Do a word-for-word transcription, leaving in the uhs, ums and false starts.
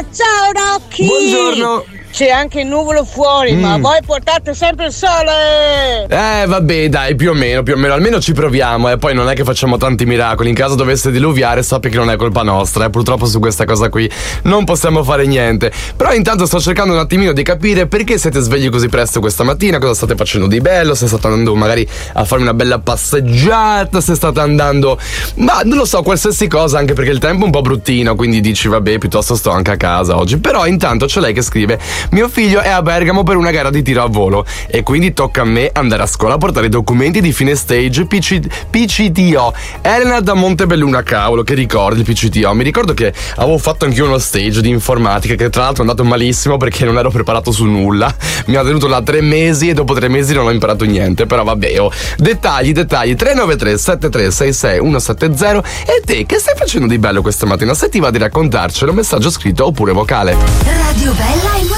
ciao Rocky! Buongiorno! C'è anche il nuvolo fuori, mm. ma voi portate sempre il sole! Eh vabbè dai, più o meno, più o meno, almeno ci proviamo e eh. Poi non è che facciamo tanti miracoli, in caso dovesse diluviare sappi che non è colpa nostra, eh. Purtroppo su questa cosa qui non possiamo fare niente. Però intanto sto cercando un attimino di capire perché siete svegli così presto questa mattina, cosa state facendo di bello, se state andando magari a fare una bella passeggiata, se state andando, ma non lo so, qualsiasi cosa, anche perché il tempo è un po' bruttino, quindi dici vabbè, piuttosto sto anche a casa oggi. Però intanto c'è lei che scrive: mio figlio è a Bergamo per una gara di tiro a volo e quindi tocca a me andare a scuola a portare i documenti di fine stage P C, P C T O. Elena da Montebelluna, cavolo, che ricordi il P C T O? Mi ricordo che avevo fatto anch'io uno stage di informatica che tra l'altro è andato malissimo perché non ero preparato su nulla. Mi ha tenuto là tre mesi e dopo tre mesi non ho imparato niente. Però vabbè, oh. dettagli, dettagli. Tre nove tre sette tre sei sei uno sette zero. E te che stai facendo di bello questa mattina? Se ti va di raccontarcelo, messaggio scritto oppure vocale. Radio Bella